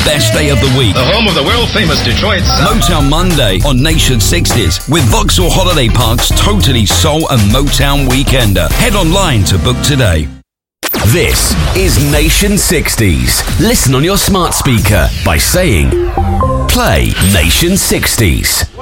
best day of the week. The home of the world-famous Detroit Sound. Motown Monday on Nation 60s with Vauxhall Holiday Park's Totally Soul and Motown Weekender. Head online to book today. This is Nation 60s. Listen on your smart speaker by saying, play Nation 60s.